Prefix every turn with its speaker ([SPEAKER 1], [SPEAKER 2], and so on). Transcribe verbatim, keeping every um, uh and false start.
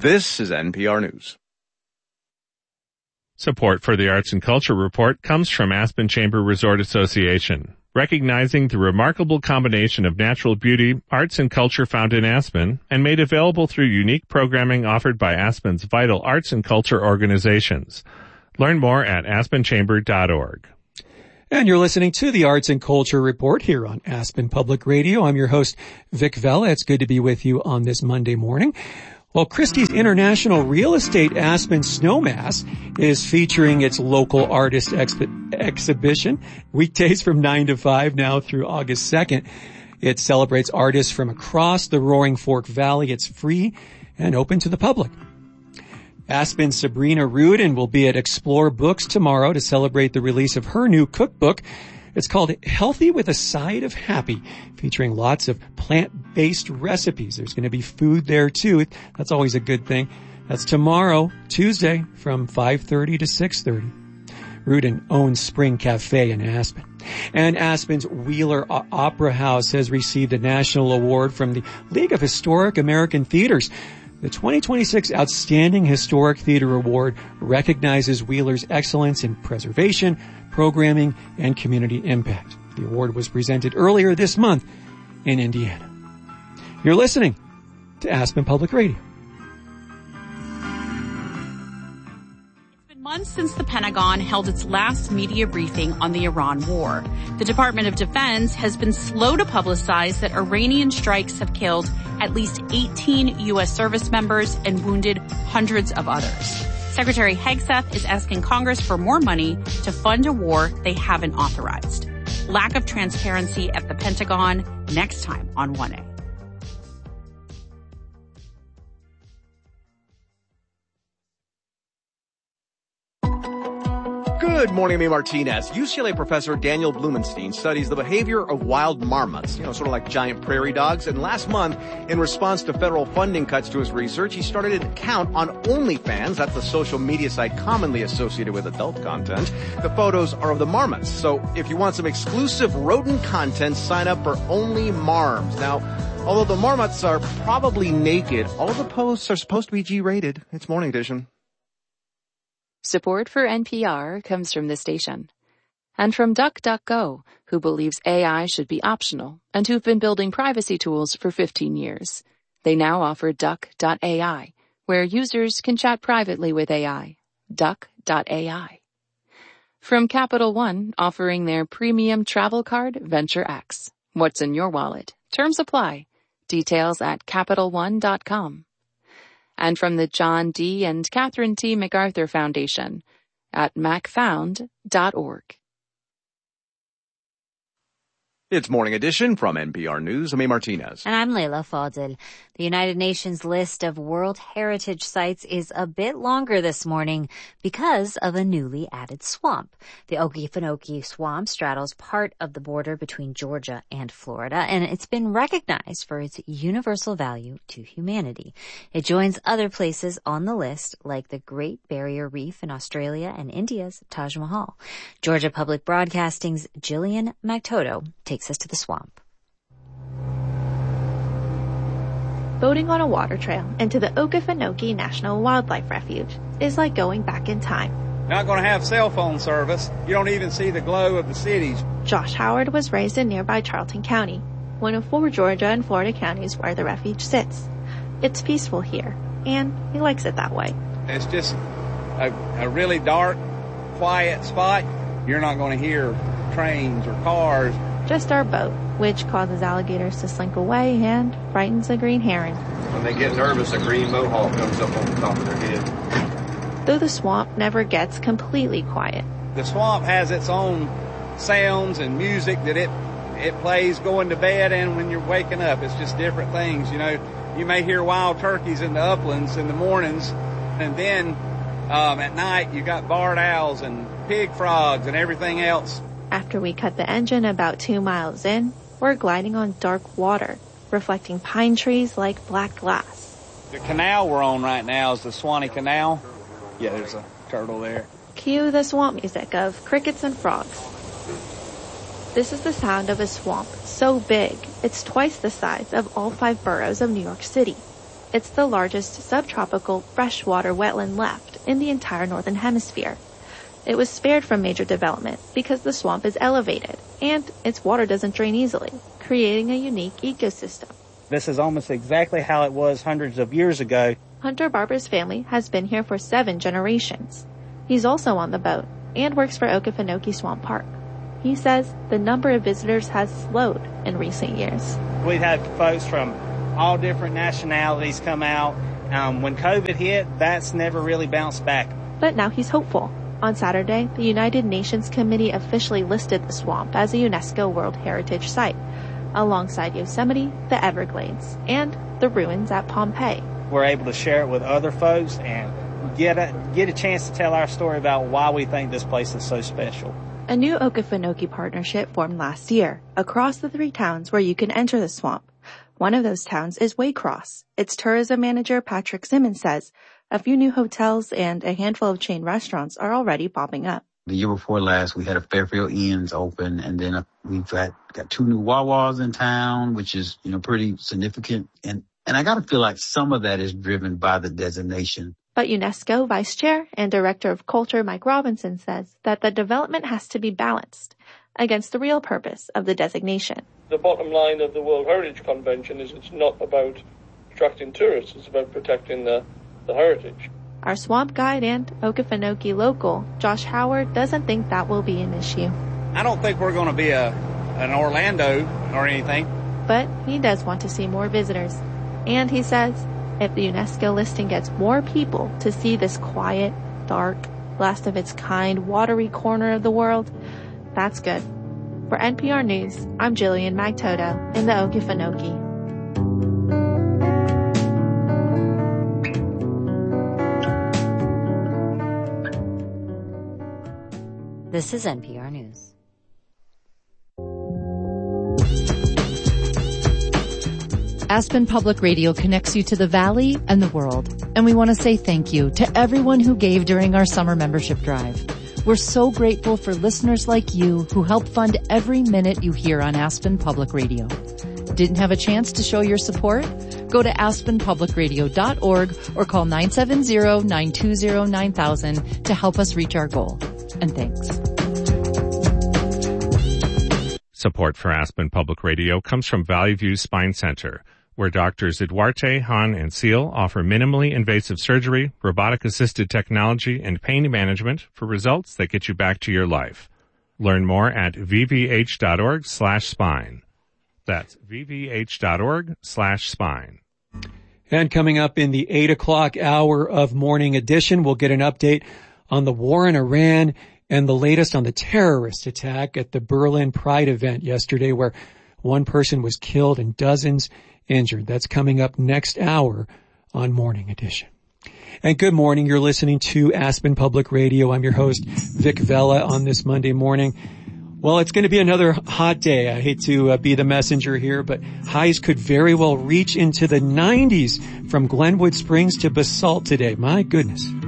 [SPEAKER 1] This is N P R News.
[SPEAKER 2] Support for the Arts and Culture Report comes from Aspen Chamber Resort Association. Recognizing the remarkable combination of natural beauty, arts, and culture found in Aspen, and made available through unique programming offered by Aspen's vital arts and culture organizations. Learn more at aspen chamber dot org.
[SPEAKER 3] And you're listening to the Arts and Culture Report here on Aspen Public Radio. I'm your host, Vic Vela. It's good to be with you on this Monday morning. Well, Christie's International Real Estate Aspen Snowmass is featuring its local artist exp- exhibition weekdays from nine to five now through August second. It celebrates artists from across the Roaring Fork Valley. It's free and open to the public. Aspen's Sabrina Rudin will be at Explore Books tomorrow to celebrate the release of her new cookbook. It's called Healthy with a Side of Happy, featuring lots of plant-based recipes. There's going to be food there too. That's always a good thing. That's tomorrow, Tuesday, from five thirty to six thirty. Rudin owns Spring Cafe in Aspen. And Aspen's Wheeler o- Opera House has received a national award from the League of Historic American Theaters. The twenty twenty-six Outstanding Historic Theater Award recognizes Wheeler's excellence in preservation, programming, and community impact. The award was presented earlier this month in Indiana. You're listening to Aspen Public Radio.
[SPEAKER 4] Months since the Pentagon held its last media briefing on the Iran war. The Department of Defense has been slow to publicize that Iranian strikes have killed at least eighteen U S service members and wounded hundreds of others. Secretary Hegseth is asking Congress for more money to fund a war they haven't authorized. Lack of transparency at the Pentagon, next time on one A.
[SPEAKER 1] Good morning, I'm Martinez. U C L A professor Daniel Blumenstein studies the behavior of wild marmots, you know, sort of like giant prairie dogs. And last month, in response to federal funding cuts to his research, he started an account on OnlyFans. That's the social media site commonly associated with adult content. The photos are of the marmots. So if you want some exclusive rodent content, sign up for Only Marms. Now, although the marmots are probably naked, all the posts are supposed to be G-rated. It's Morning Edition.
[SPEAKER 5] Support for N P R comes from this station. And from DuckDuckGo, who believes A I should be optional and who've been building privacy tools for fifteen years. They now offer Duck dot A I, where users can chat privately with A I. Duck dot A I. From Capital One, offering their premium travel card, Venture X. What's in your wallet? Terms apply. Details at Capital One dot com. And from the John D. and Catherine T. MacArthur Foundation at mac found dot org.
[SPEAKER 1] It's Morning Edition from N P R News. I'm A. Martinez.
[SPEAKER 6] And I'm Leila Fadel. The United Nations list of World Heritage Sites is a bit longer this morning because of a newly added swamp. The Okefenokee Swamp straddles part of the border between Georgia and Florida, and it's been recognized for its universal value to humanity. It joins other places on the list, like the Great Barrier Reef in Australia and India's Taj Mahal. Georgia Public Broadcasting's Jillian Mactoto takes us to the swamp.
[SPEAKER 7] Boating on a water trail into the Okefenokee National Wildlife Refuge is like going back in time.
[SPEAKER 8] Not going to have cell phone service. You don't even see the glow of the cities.
[SPEAKER 7] Josh Howard was raised in nearby Charlton County, one of four Georgia and Florida counties where the refuge sits. It's peaceful here, and he likes it that way.
[SPEAKER 8] It's just a, a really dark, quiet spot. You're not going to hear trains or cars.
[SPEAKER 7] Just our boat, which causes alligators to slink away and frightens a green heron.
[SPEAKER 9] When they get nervous, a green mohawk comes up on the top of their head.
[SPEAKER 7] Though the swamp never gets completely quiet.
[SPEAKER 8] The swamp has its own sounds and music that it it plays going to bed and when you're waking up. It's just different things, you know. You may hear wild turkeys in the uplands in the mornings, and then um, at night you got barred owls and pig frogs and everything else.
[SPEAKER 7] After we cut the engine about two miles in, we're gliding on dark water, reflecting pine trees like black glass.
[SPEAKER 8] The canal we're on right now is the Swanee Canal. Yeah, there's a turtle there.
[SPEAKER 7] Cue the swamp music of crickets and frogs. This is the sound of a swamp so big, it's twice the size of all five boroughs of New York City. It's the largest subtropical freshwater wetland left in the entire northern hemisphere. It was spared from major development because the swamp is elevated and its water doesn't drain easily, creating a unique ecosystem.
[SPEAKER 10] This is almost exactly how it was hundreds of years ago.
[SPEAKER 7] Hunter Barber's family has been here for seven generations. He's also on the boat and works for Okefenokee Swamp Park. He says the number of visitors has slowed in recent years.
[SPEAKER 10] We've had folks from all different nationalities come out. Um, when COVID hit, that's never really bounced back.
[SPEAKER 7] But now he's hopeful. On Saturday, the United Nations Committee officially listed the swamp as a UNESCO World Heritage Site, alongside Yosemite, the Everglades, and the ruins at Pompeii.
[SPEAKER 10] We're able to share it with other folks and get a, get a chance to tell our story about why we think this place is so special.
[SPEAKER 7] A new Okefenokee partnership formed last year across the three towns where you can enter the swamp. One of those towns is Waycross. Its tourism manager, Patrick Simmons, says a few new hotels and a handful of chain restaurants are already popping up.
[SPEAKER 11] The year before last, we had a Fairfield Inns open, and then we've got, got two new Wawas in town, which is, you know, pretty significant. And, and I got to feel like some of that is driven by the designation.
[SPEAKER 7] But UNESCO Vice Chair and Director of Culture Mike Robinson says that the development has to be balanced against the real purpose of the designation.
[SPEAKER 12] The bottom line of the World Heritage Convention is it's not about attracting tourists, it's about protecting the, the heritage.
[SPEAKER 7] Our swamp guide and Okefenokee local, Josh Howard, doesn't think that will be an issue.
[SPEAKER 8] I don't think we're going to be a an Orlando or anything.
[SPEAKER 7] But he does want to see more visitors. And he says if the UNESCO listing gets more people to see this quiet, dark, last of its kind, watery corner of the world, that's good. For N P R News, I'm Jillian Magtoto in the Okefenokee.
[SPEAKER 6] This is N P R News.
[SPEAKER 13] Aspen Public Radio connects you to the Valley and the world. And we want to say thank you to everyone who gave during our summer membership drive. We're so grateful for listeners like you who help fund every minute you hear on Aspen Public Radio. Didn't have a chance to show your support? Go to aspen public radio dot org or call nine seven zero, nine two zero, nine thousand to help us reach our goal. And thanks.
[SPEAKER 2] Support for Aspen Public Radio comes from Valley View Spine Center, where doctors Eduarte, Hahn, and Seal offer minimally invasive surgery, robotic-assisted technology, and pain management for results that get you back to your life. Learn more at v v h dot org slash spine. That's v v h dot org slash spine.
[SPEAKER 3] And coming up in the eight o'clock hour of Morning Edition, we'll get an update on the war in Iran and the latest on the terrorist attack at the Berlin Pride event yesterday, where one person was killed and dozens injured. That's coming up next hour on Morning Edition. And good morning. You're listening to Aspen Public Radio. I'm your host, Vic Vela, on this Monday morning. Well, it's going to be another hot day. I hate to uh, be the messenger here, but highs could very well reach into the nineties from Glenwood Springs to Basalt today. My goodness.